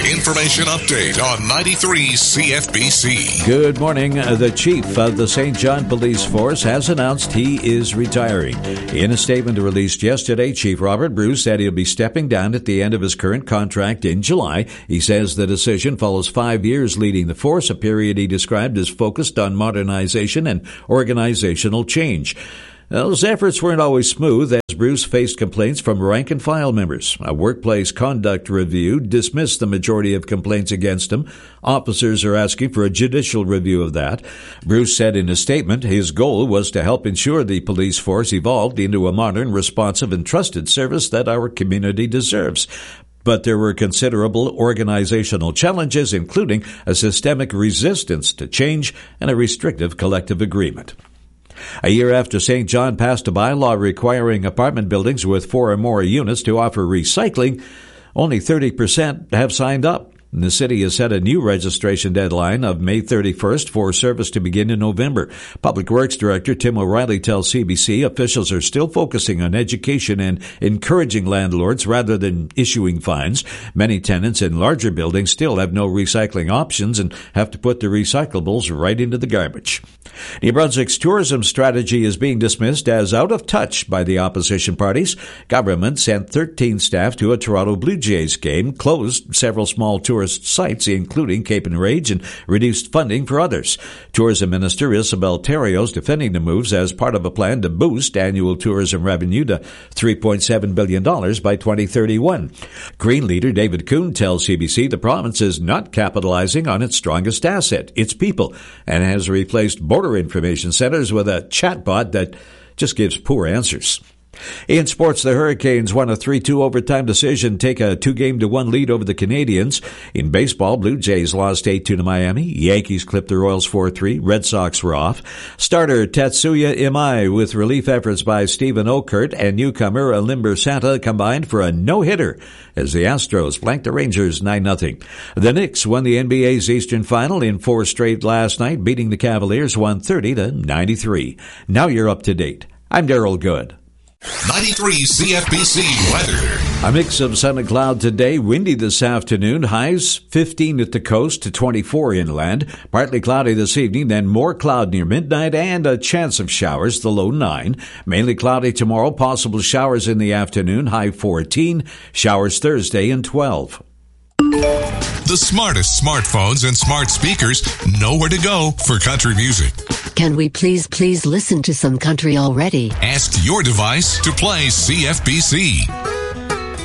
Information update on 93 CFBC. Good morning. The chief of the St. John Police Force has announced he is retiring. In a statement released yesterday, Chief Robert Bruce said he'll be stepping down at the end of his current contract in July. He says the decision follows 5 years leading the force, a period he described as focused on modernization and organizational change. Those efforts weren't always smooth, as Bruce faced complaints from rank-and-file members. A workplace conduct review dismissed the majority of complaints against him. Officers are asking for a judicial review of that. Bruce said in a statement his goal was to help ensure the police force evolved into a modern, responsive, and trusted service that our community deserves. But there were considerable organizational challenges, including a systemic resistance to change and a restrictive collective agreement. A year after St. John passed a bylaw requiring apartment buildings with 4 or more units to offer recycling, only 30% have signed up. The city has set a new registration deadline of May 31st for service to begin in November. Public Works Director Tim O'Reilly tells CBC officials are still focusing on education and encouraging landlords rather than issuing fines. Many tenants in larger buildings still have no recycling options and have to put the recyclables right into the garbage. New Brunswick's tourism strategy is being dismissed as out of touch by the opposition parties. Government sent 13 staff to a Toronto Blue Jays game, closed several small tourist sites, including Cape and Rage, and reduced funding for others. Tourism Minister Isabel Terrios defending the moves as part of a plan to boost annual tourism revenue to $3.7 billion by 2031. Green leader David Kuhn tells CBC the province is not capitalizing on its strongest asset, its people, and has replaced border information centers with a chatbot that just gives poor answers. In sports, the Hurricanes won a 3-2 overtime decision, take a 2-1 lead over the Canadians. In baseball, Blue Jays lost 8-2 to Miami. Yankees clipped the Royals 4-3. Red Sox were off. Starter Tatsuya Imai, with relief efforts by Stephen Okert and newcomer Alimber Santa, combined for a no-hitter as the Astros blanked the Rangers 9-0. The Knicks won the NBA's Eastern Final in 4 straight last night, beating the Cavaliers 130-93. Now you're up to date. I'm Daryl Good. 93 CFBC weather. A mix of sun and cloud today. Windy this afternoon. Highs 15 at the coast to 24 inland. Partly cloudy this evening, then more cloud near midnight and a chance of showers, the low 9. Mainly cloudy tomorrow. Possible showers in the afternoon. High 14. Showers Thursday and 12. The smartest smartphones and smart speakers know where to go for country music. Can we please listen to some country already? Ask your device to play CFBC.